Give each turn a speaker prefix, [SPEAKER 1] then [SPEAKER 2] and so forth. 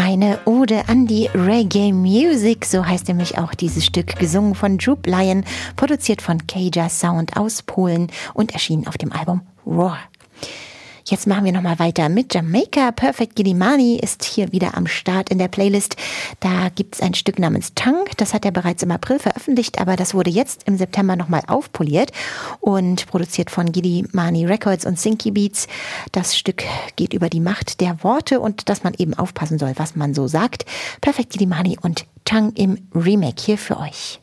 [SPEAKER 1] Eine Ode an die Reggae Music, so heißt nämlich auch dieses Stück, gesungen von Droop Lion, produziert von Kaja Sound aus Polen und erschienen auf dem Album Roar. Jetzt machen wir nochmal weiter mit Jamaica. Perfect Gilimani ist hier wieder am Start in der Playlist. Da gibt es ein Stück namens Tongue. Das hat er bereits im April veröffentlicht, aber das wurde jetzt im September nochmal aufpoliert und produziert von Gilimani Records und Syncy Beats. Das Stück geht über die Macht der Worte und dass man eben aufpassen soll, was man so sagt. Perfect Gilimani und Tongue im Remake hier für euch.